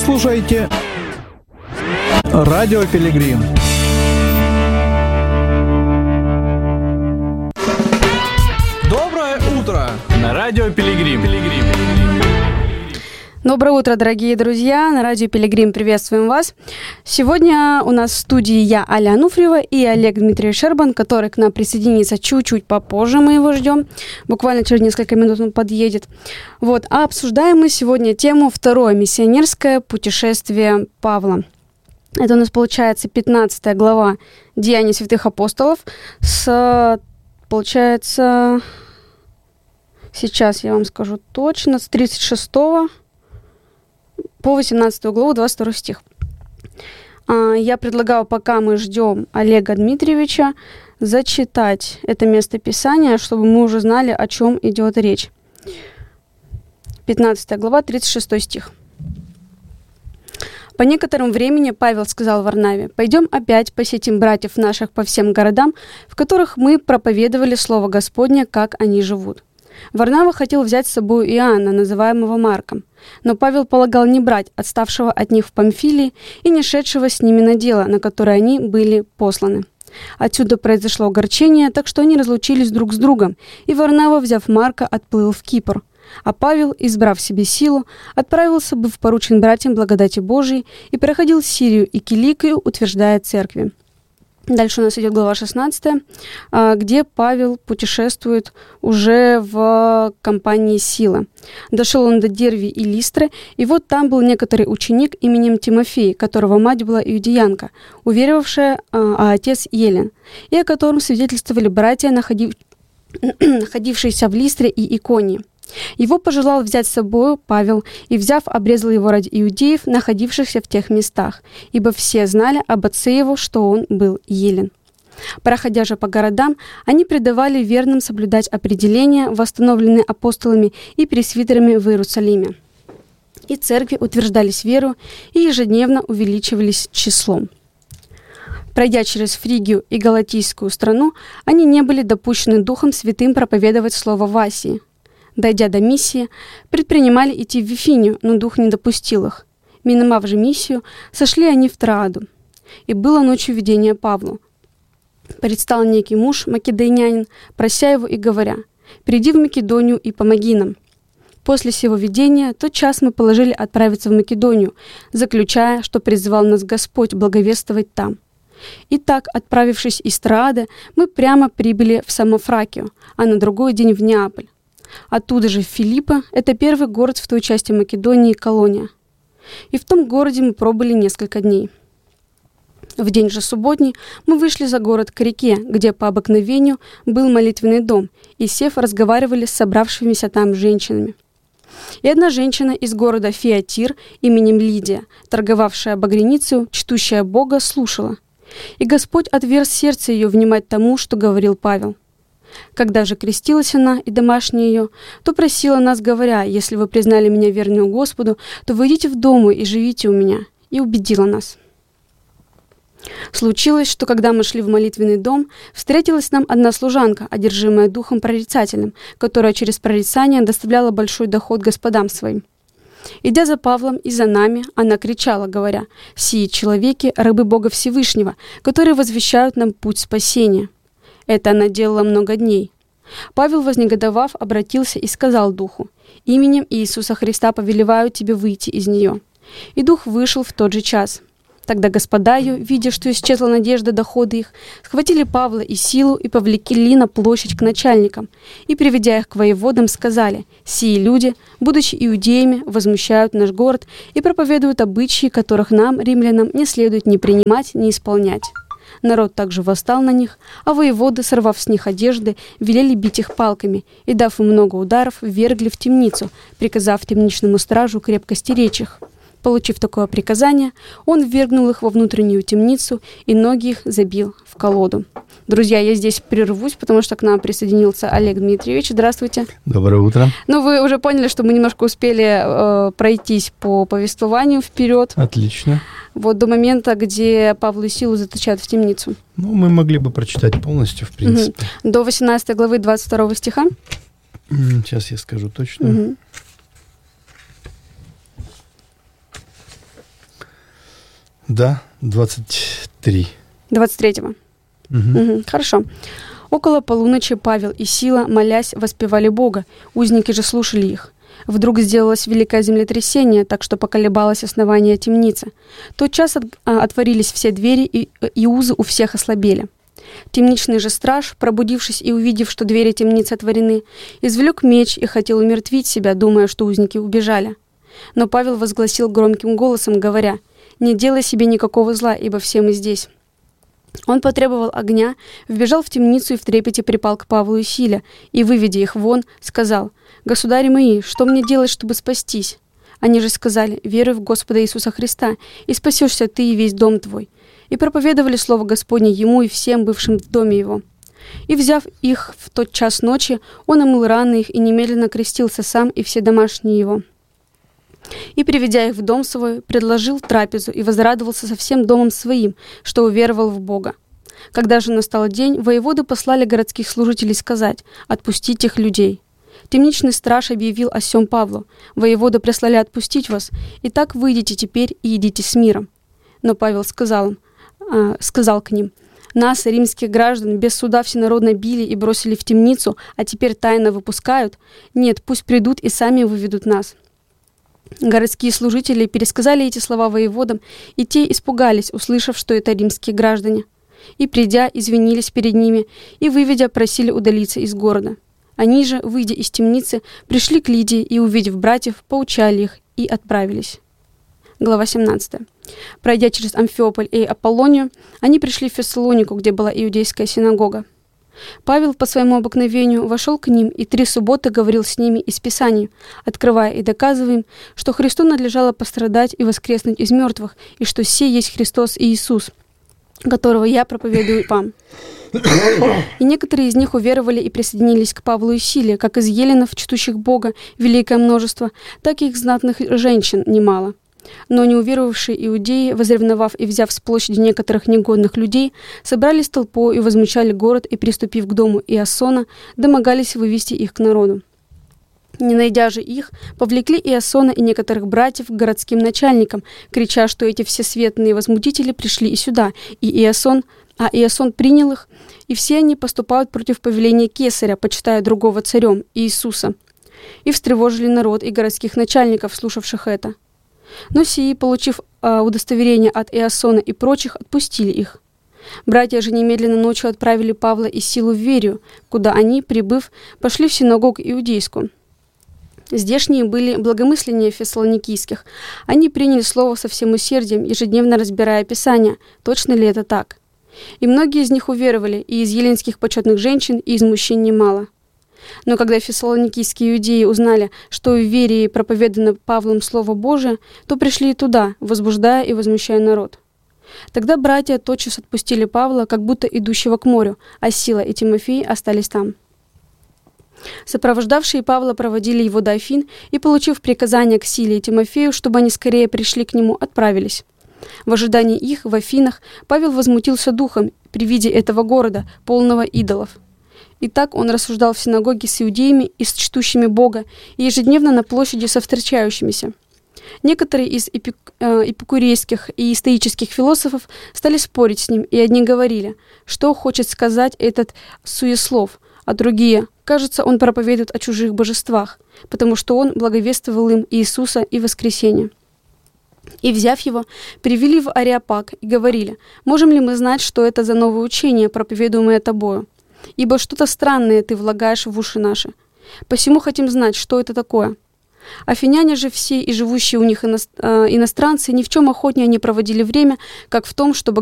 слушаете Радио Пилигрим. Доброе утро на Радио Пилигрим. Доброе утро, дорогие друзья! На Радио Пилигрим приветствуем вас. Сегодня у нас в студии я, Аля Ануфриева, и Олег Дмитриевич Шербан, который к нам присоединится чуть-чуть попозже, мы его ждем. Буквально через несколько минут он подъедет. А обсуждаем мы сегодня тему «Второе миссионерское путешествие Павла». Это у нас получается 15 глава Деяний святых апостолов получается, сейчас я вам скажу точно, с 36 по 18 главу, 22 стих. Я предлагаю, пока мы ждем Олега Дмитриевича, зачитать это местописание, чтобы мы уже знали, о чем идет речь. 15 глава, 36 стих. «По некоторому времени Павел сказал Варнаве: «Пойдем опять посетим братьев наших по всем городам, в которых мы проповедовали Слово Господне, как они живут». Варнава хотел взять с собой Иоанна, называемого Марком, но Павел полагал не брать отставшего от них в Памфилии и не шедшего с ними на дело, на которое они были посланы. Отсюда произошло огорчение, так что они разлучились друг с другом, и Варнава, взяв Марка, отплыл в Кипр. А Павел, избрав себе силу, отправился, быв поручен братьям благодати Божией, и проходил Сирию и Киликию, утверждая церкви. Дальше у нас идет глава 16, где Павел путешествует уже в компании Сила. Дошел он до Дервии и Листры, и вот там был некоторый ученик именем Тимофей, которого мать была иудеянка, уверовавшая, а отец Елен, и о котором свидетельствовали братья, находившиеся в Листре и Иконии. Его пожелал взять с собой Павел, и, взяв, обрезал его ради иудеев, находившихся в тех местах, ибо все знали об отце его, что он был Елен. Проходя же по городам, они предавали верным соблюдать определения, восстановленные апостолами и пресвитерами в Иерусалиме. И церкви утверждались веру и ежедневно увеличивались числом. Пройдя через Фригию и Галатийскую страну, они не были допущены Духом Святым проповедовать слово в Асии. Дойдя до Миссии, предпринимали идти в Вифинию, но Дух не допустил их. Миновав же Миссию, сошли они в Трааду. И было ночью видение Павлу. Предстал некий муж, македонянин, прося его и говоря: «Приди в Македонию и помоги нам». После сего видения тотчас мы положили отправиться в Македонию, заключая, что призывал нас Господь благовествовать там. Итак, отправившись из Троады, мы прямо прибыли в Самофракию, а на другой день в Неаполь. Оттуда же в Филиппо, это первый город в той части Македонии, колония. И в том городе мы пробыли несколько дней. В день же субботний мы вышли за город к реке, где по обыкновению был молитвенный дом, и, сев, разговаривали с собравшимися там женщинами. И одна женщина из города Фиатир именем Лидия, торговавшая багряницей, чтущая Бога, слушала. И Господь отверз сердце ее внимать тому, что говорил Павел. Когда же крестилась она и домашние ее, то просила нас, говоря: «Если вы признали меня верную Господу, то выйдите в дом и живите у меня», и убедила нас. Случилось, что когда мы шли в молитвенный дом, встретилась нам одна служанка, одержимая духом прорицательным, которая через прорицание доставляла большой доход господам своим. Идя за Павлом и за нами, она кричала, говоря: «Сии человеки, рабы Бога Всевышнего, которые возвещают нам путь спасения». Это она делала много дней. Павел, вознегодовав, обратился и сказал духу: «Именем Иисуса Христа повелеваю тебе выйти из нее». И дух вышел в тот же час. Тогда господа ее, видя, что исчезла надежда дохода их, схватили Павла и Силу и повлекли на площадь к начальникам, и, приведя их к воеводам, сказали: «Сии люди, будучи иудеями, возмущают наш город и проповедуют обычаи, которых нам, римлянам, не следует ни принимать, ни исполнять». Народ также восстал на них, а воеводы, сорвав с них одежды, велели бить их палками и, дав им много ударов, ввергли в темницу, приказав темничному стражу крепко стеречь их. Получив такое приказание, он ввергнул их во внутреннюю темницу и ноги их забил в колоду. Друзья, я здесь прервусь, потому что к нам присоединился Олег Дмитриевич. Здравствуйте. Доброе утро. Вы уже поняли, что мы немножко успели пройтись по повествованию вперед. Отлично. До момента, где Павла и Силу заточают в темницу. Мы могли бы прочитать полностью, в принципе. До 18 главы 22 стиха. Сейчас я скажу точно. Да, 23. 23-го. Угу, хорошо. Около полуночи Павел и Сила, молясь, воспевали Бога. Узники же слушали их. Вдруг сделалось великое землетрясение, так что поколебалось основание темницы. Тотчас отворились все двери, и узы у всех ослабели. Темничный же страж, пробудившись и увидев, что двери темницы отворены, извлек меч и хотел умертвить себя, думая, что узники убежали. Но Павел возгласил громким голосом, говоря: «Не делай себе никакого зла, ибо все мы здесь». Он потребовал огня, вбежал в темницу и в трепете припал к Павлу и Силе, и, выведя их вон, сказал: «Государи мои, что мне делать, чтобы спастись?» Они же сказали: «Веруй в Господа Иисуса Христа, и спасешься ты и весь дом твой». И проповедовали слово Господне ему и всем бывшим в доме его. И, взяв их в тот час ночи, он омыл раны их и немедленно крестился сам и все домашние его. И, приведя их в дом свой, предложил трапезу и возрадовался со всем домом своим, что уверовал в Бога. Когда же настал день, воеводы послали городских служителей сказать: «Отпустите их людей». Темничный страж объявил о сем Павлу: «Воеводы прислали отпустить вас, и так выйдите теперь и идите с миром». Но Павел сказал к ним: «Нас, римских граждан, без суда всенародно били и бросили в темницу, а теперь тайно выпускают? Нет, пусть придут и сами выведут нас». Городские служители пересказали эти слова воеводам, и те испугались, услышав, что это римские граждане. И, придя, извинились перед ними, и, выведя, просили удалиться из города. Они же, выйдя из темницы, пришли к Лидии и, увидев братьев, поучали их и отправились. Глава 17. Пройдя через Амфиополь и Аполлонию, они пришли в Фессалонику, где была иудейская синагога. Павел по своему обыкновению вошел к ним и 3 субботы говорил с ними из Писаний, открывая и доказывая им, что Христу надлежало пострадать и воскреснуть из мертвых, и что сей есть Христос и Иисус, которого я проповедую вам. И некоторые из них уверовали и присоединились к Павлу и Силе, как из еленов, чтущих Бога, великое множество, так и их знатных женщин немало. Но неуверовавшие иудеи, возревновав и взяв с площади некоторых негодных людей, собрались толпой и возмущали город, и, приступив к дому Иасона, домогались вывести их к народу. Не найдя же их, повлекли Иасона и некоторых братьев к городским начальникам, крича, что эти всесветные возмутители пришли и сюда, Иасон принял их, и все они поступают против повеления Кесаря, почитая другого царем, Иисуса. И встревожили народ и городских начальников, слушавших это. Но сии, получив удостоверение от Иасона и прочих, отпустили их. Братья же немедленно ночью отправили Павла и Силу в Верию, куда они, прибыв, пошли в синагогу иудейскую. Здешние были благомысленнее фессалоникийских. Они приняли слово со всем усердием, ежедневно разбирая Писания, точно ли это так. И многие из них уверовали, и из еленских почетных женщин, и из мужчин немало. Но когда фессалоникийские иудеи узнали, что в Верии проповедано Павлом Слово Божие, то пришли и туда, возбуждая и возмущая народ. Тогда братья тотчас отпустили Павла, как будто идущего к морю, а Сила и Тимофей остались там. Сопровождавшие Павла проводили его до Афин и, получив приказание к Силе и Тимофею, чтобы они скорее пришли к нему, отправились. В ожидании их в Афинах Павел возмутился духом при виде этого города, полного идолов. Итак, он рассуждал в синагоге с иудеями и с чтущими Бога, и ежедневно на площади со встречающимися. Некоторые из эпикурейских и стоических философов стали спорить с ним, и одни говорили, что хочет сказать этот суеслов, а другие, кажется, он проповедует о чужих божествах, потому что он благовествовал им Иисуса и воскресение. И, взяв его, привели в Ареопаг и говорили: «Можем ли мы знать, что это за новое учение, проповедуемое тобою? Ибо что-то странное ты влагаешь в уши наши. Посему хотим знать, что это такое». Афиняне же все и живущие у них иностранцы ни в чем охотнее не проводили время, как в том, чтобы